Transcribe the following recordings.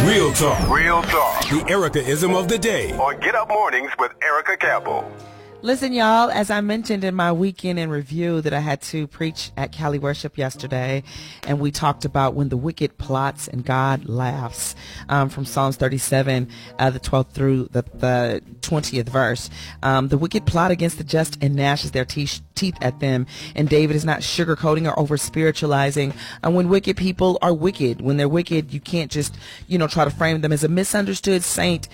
Real talk. Real talk. The Erica-ism of the day. On Get Up Mornings with Erica Campbell. Listen, y'all, as I mentioned in my weekend in review that I had to preach at Cali Worship yesterday, and we talked about when the wicked plots and God laughs, from Psalms 37, the 12th through the 20th verse. The wicked plot against the just and gnashes their teeth at them, and David is not sugarcoating or over-spiritualizing. And when wicked people are wicked, when they're wicked, you can't just, try to frame them as a misunderstood saint,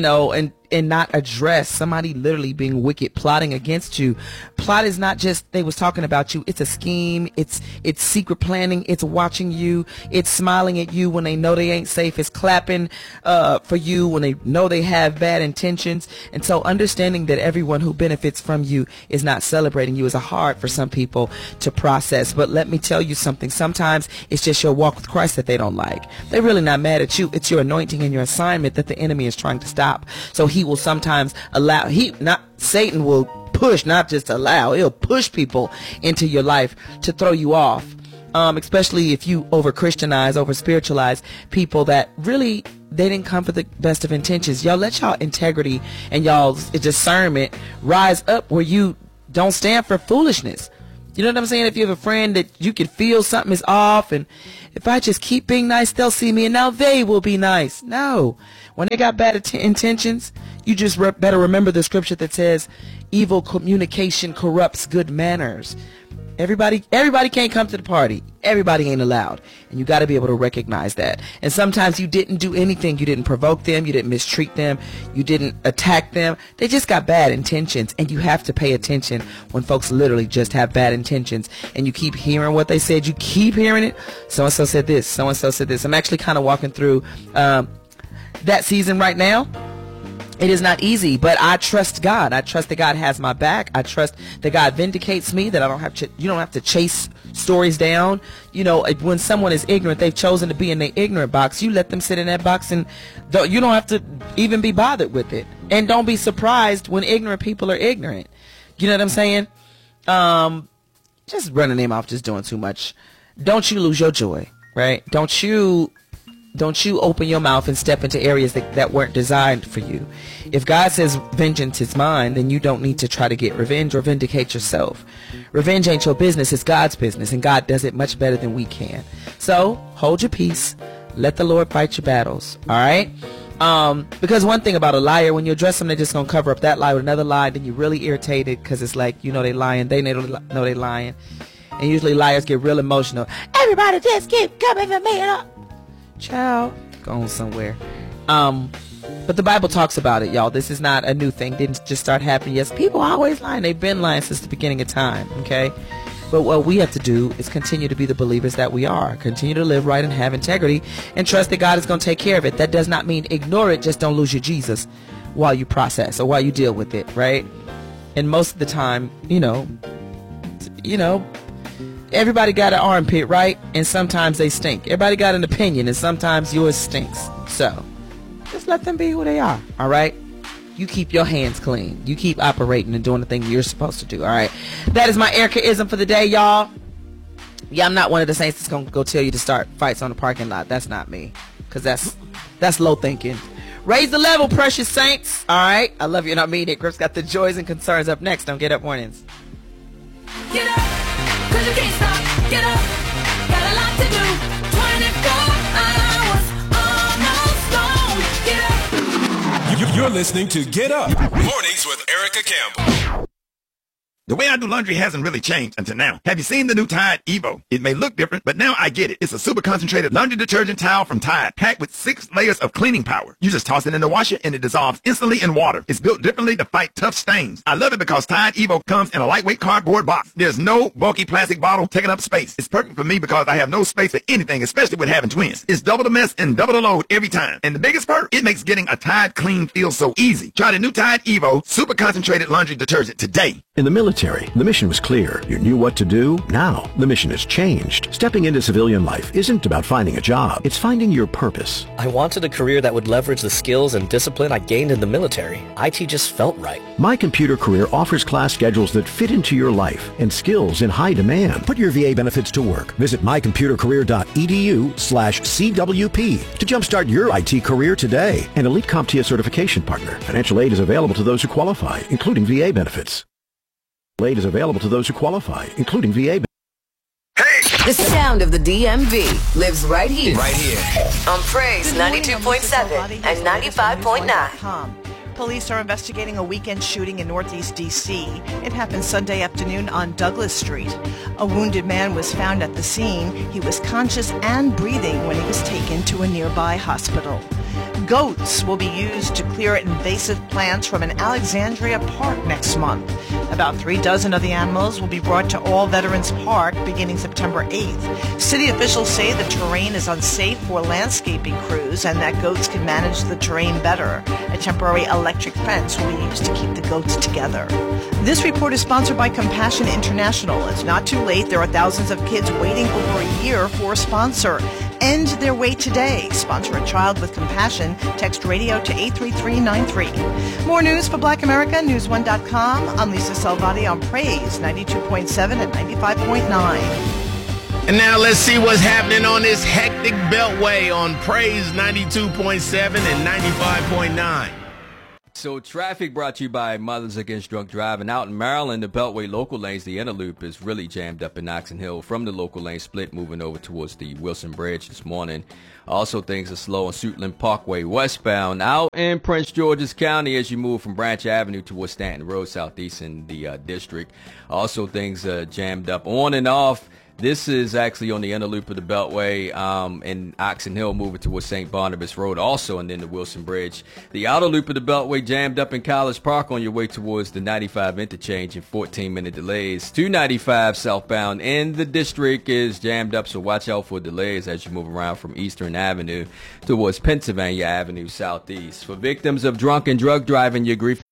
and not address somebody literally being wicked, plotting against you. Plot is not just they was talking about you. It's a scheme. It's secret planning. It's watching you. It's smiling at you when they know they ain't safe. It's clapping for you when they know they have bad intentions. And so understanding that everyone who benefits from you is not celebrating you is hard for some people to process. But let me tell you something. Sometimes it's just your walk with Christ that they don't like. They're really not mad at you. It's your anointing and your assignment that the enemy is trying to stop. So he will sometimes allow, Satan will push, not just allow, he'll push people into your life to throw you off. Especially if you over-Christianize, over-spiritualize people that really, they didn't come for the best of intentions. Y'all let y'all integrity and y'all's discernment rise up where you don't stand for foolishness. You know what I'm saying? If you have a friend that you can feel something is off, and if I just keep being nice, they'll see me and now they will be nice. No. When they got bad intentions, you just better remember the scripture that says evil communication corrupts good manners. Everybody can't come to the party. Everybody ain't allowed. And you got to be able to recognize that. And sometimes you didn't do anything. You didn't provoke them. You didn't mistreat them. You didn't attack them. They just got bad intentions. And you have to pay attention when folks literally just have bad intentions. And you keep hearing what they said. You keep hearing it. So-and-so said this. So-and-so said this. I'm actually kind of walking through that season right now. It is not easy, but I trust God. I trust that God has my back. I trust that God vindicates me, that I don't have to, you don't have to chase stories down. When someone is ignorant, they've chosen to be in the ignorant box. You let them sit in that box and you don't have to even be bothered with it. And don't be surprised when ignorant people are ignorant. You know what I'm saying? Just running them off, just doing too much. Don't you lose your joy, right? Don't you open your mouth and step into areas that weren't designed for you. If God says vengeance is mine, then you don't need to try to get revenge or vindicate yourself. Revenge ain't your business, it's God's business, and God does it much better than we can. So hold your peace. Let the Lord fight your battles. All right? Because one thing about a liar, when you address them, they're just going to cover up that lie with another lie, then you're really irritated because it's like, they lying, they know they lying. And usually liars get real emotional. Everybody just keep coming for me. Child, going somewhere. But the Bible talks about it, y'all. This is not a new thing. Didn't just start happening. Yes, people are always lying. They've been lying since the beginning of time, okay? But what we have to do is continue to be the believers that we are. Continue to live right and have integrity and trust that God is going to take care of it. That does not mean ignore it. Just don't lose your Jesus while you process or while you deal with it, right? And most of the time, everybody got an armpit, right? And sometimes they stink. Everybody got an opinion, and sometimes yours stinks. So, just let them be who they are, all right? You keep your hands clean. You keep operating and doing the thing you're supposed to do, all right? That is my Erica-ism for the day, y'all. Yeah, I'm not one of the saints that's going to go tell you to start fights on the parking lot. That's not me, because that's low thinking. Raise the level, precious saints, all right? I love you, and I mean it. Griff's got the joys and concerns up next on Get Up Mornings. Get up! 'Cause you can't stop, get up, got a lot to do, 24 hours almost gone, get up. You're listening to Get Up Mornings with Erica Campbell. The way I do laundry hasn't really changed until now. Have you seen the new Tide Evo? It may look different, but now I get it. It's a super concentrated laundry detergent towel from Tide, packed with 6 layers of cleaning power. You just toss it in the washer and it dissolves instantly in water. It's built differently to fight tough stains. I love it because Tide Evo comes in a lightweight cardboard box. There's no bulky plastic bottle taking up space. It's perfect for me because I have no space for anything, especially with having twins. It's double the mess and double the load every time. And the biggest perk, it makes getting a Tide clean feel so easy. Try the new Tide Evo super concentrated laundry detergent today. In the military, military, the mission was clear. You knew what to do. Now, the mission has changed. Stepping into civilian life isn't about finding a job. It's finding your purpose. I wanted a career that would leverage the skills and discipline I gained in the military. IT just felt right. My Computer Career offers class schedules that fit into your life and skills in high demand. Put your VA benefits to work. Visit mycomputercareer.edu/CWP to jumpstart your IT career today. An Elite CompTIA certification partner. Financial aid is available to those who qualify, including VA benefits. Aid is available to those who qualify, including VA benefits. The sound of the DMV lives right here. Right here. On Praise 92.7 and 95.9. Police are investigating a weekend shooting in Northeast D.C. It happened Sunday afternoon on Douglas Street. A wounded man was found at the scene. He was conscious and breathing when he was taken to a nearby hospital. Goats will be used to clear invasive plants from an Alexandria park next month. About 36 of the animals will be brought to All Veterans Park beginning September 8th. City officials say the terrain is unsafe for landscaping crews and that goats can manage the terrain better. A temporary electric fence will be used to keep the goats together. This report is sponsored by Compassion International. It's not too late. There are thousands of kids waiting over a year for a sponsor. End their wait today. Sponsor a child with compassion. Text radio to 83393. More news for Black America, News1.com. I'm Lisa Salvati on Praise 92.7 and 95.9. And now let's see what's happening on this hectic beltway on Praise 92.7 and 95.9. So traffic brought to you by Mothers Against Drunk Driving. Out in Maryland, the Beltway local lanes, the inner loop is really jammed up in Oxon Hill from the local lane split moving over towards the Wilson Bridge this morning. Also, things are slow on Suitland Parkway westbound. Out in Prince George's County as you move from Branch Avenue towards Stanton Road southeast in the district. Also, things are jammed up on and off. This is actually on the inner loop of the Beltway in Oxon Hill moving towards St. Barnabas Road also, and then the Wilson Bridge. The outer loop of the Beltway jammed up in College Park on your way towards the 95 interchange and 14-minute delays. 295 southbound in the district is jammed up, so watch out for delays as you move around from Eastern Avenue towards Pennsylvania Avenue southeast. For victims of drunk and drug driving, your grief.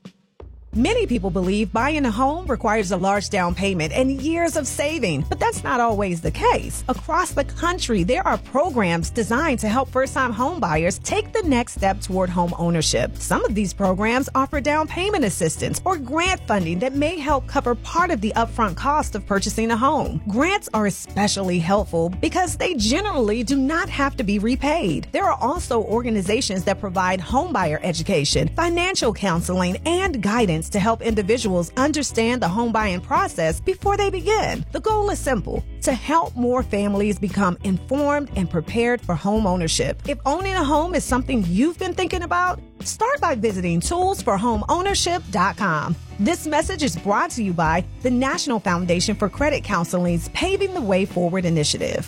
Many people believe buying a home requires a large down payment and years of saving, but that's not always the case. Across the country, there are programs designed to help first-time home buyers take the next step toward home ownership. Some of these programs offer down payment assistance or grant funding that may help cover part of the upfront cost of purchasing a home. Grants are especially helpful because they generally do not have to be repaid. There are also organizations that provide homebuyer education, financial counseling, and guidance to help individuals understand the home buying process before they begin. The goal is simple: to help more families become informed and prepared for home ownership. If owning a home is something you've been thinking about, start by visiting toolsforhomeownership.com. This message is brought to you by the National Foundation for Credit Counseling's Paving the Way Forward initiative.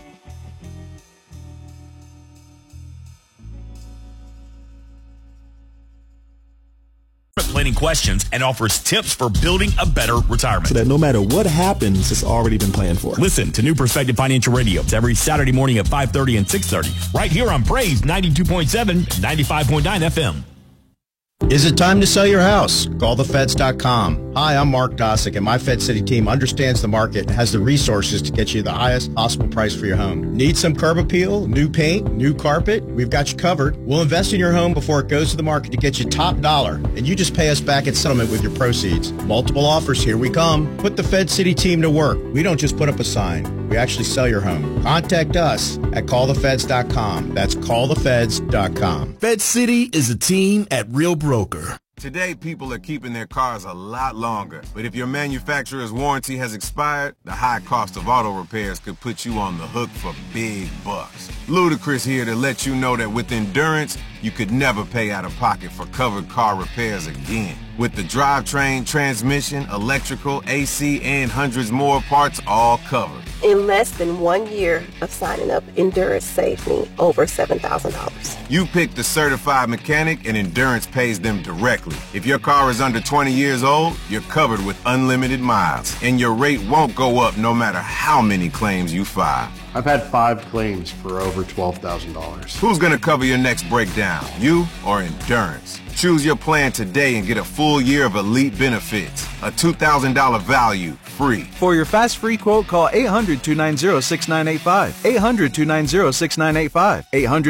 Planning questions and offers tips for building a better retirement. So that no matter what happens, it's already been planned for. Listen to New Perspective Financial Radio every Saturday morning at 5:30 and 6:30 right here on Praise 92.7, 95.9 FM. Is it time to sell your house? CallTheFeds.com. Hi, I'm Mark Dosick, and my Fed City team understands the market and has the resources to get you the highest possible price for your home. Need some curb appeal, new paint, new carpet? We've got you covered. We'll invest in your home before it goes to the market to get you top dollar, and you just pay us back at settlement with your proceeds. Multiple offers, here we come. Put the Fed City team to work. We don't just put up a sign. We actually sell your home. Contact us at CallTheFeds.com. That's CallTheFeds.com. Fed City is a team at Real Broker. Today, people are keeping their cars a lot longer. But if your manufacturer's warranty has expired, the high cost of auto repairs could put you on the hook for big bucks. Ludacris here to let you know that with Endurance, you could never pay out of pocket for covered car repairs again. With the drivetrain, transmission, electrical, AC, and hundreds more parts all covered. In less than 1 year of signing up, Endurance saved me over $7,000. You pick the certified mechanic and Endurance pays them directly. If your car is under 20 years old, you're covered with unlimited miles. And your rate won't go up no matter how many claims you file. I've had 5 claims for over $12,000. Who's going to cover your next breakdown, you or Endurance? Choose your plan today and get a full year of elite benefits. A $2,000 value, free. For your fast free quote, call 800-290-6985. 800-290-6985.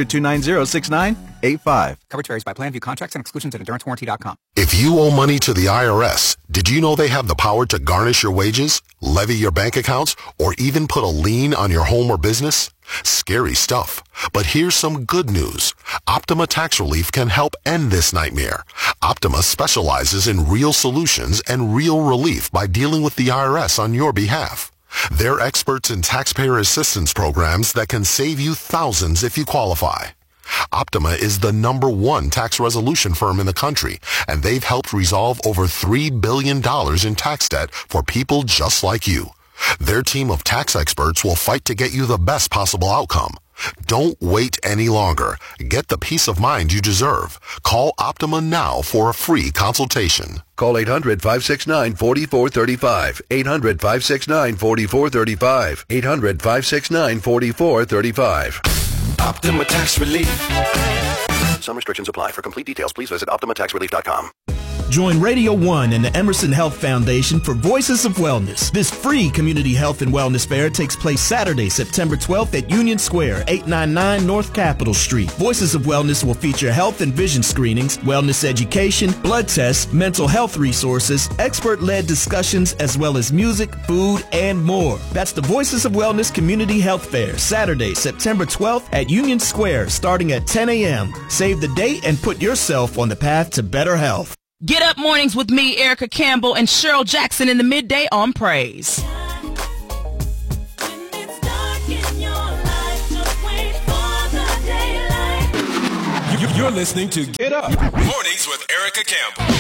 800-290-6985. Coverage varies by plan. View contracts and exclusions at EnduranceWarranty.com. If you owe money to the IRS, did you know they have the power to garnish your wages, levy your bank accounts, or even put a lien on your home or business? Scary stuff. But here's some good news. Optima Tax Relief can help end this nightmare. Optima specializes in real solutions and real relief by dealing with the IRS on your behalf. They're experts in taxpayer assistance programs that can save you thousands if you qualify. Optima is the #1 tax resolution firm in the country, and they've helped resolve over $3 billion in tax debt for people just like you. Their team of tax experts will fight to get you the best possible outcome. Don't wait any longer. Get the peace of mind you deserve. Call Optima now for a free consultation. Call 800-569-4435. 800-569-4435. 800-569-4435. Optima Tax Relief. Some restrictions apply. For complete details, please visit OptimaTaxRelief.com. Join Radio 1 and the Emerson Health Foundation for Voices of Wellness. This free community health and wellness fair takes place Saturday, September 12th at Union Square, 899 North Capitol Street. Voices of Wellness will feature health and vision screenings, wellness education, blood tests, mental health resources, expert-led discussions, as well as music, food, and more. That's the Voices of Wellness Community Health Fair, Saturday, September 12th at Union Square, starting at 10 a.m. Save the date and put yourself on the path to better health. Get Up Mornings with me, Erica Campbell, and Cheryl Jackson in the midday on Praise. You're listening to Get Up Mornings with Erica Campbell.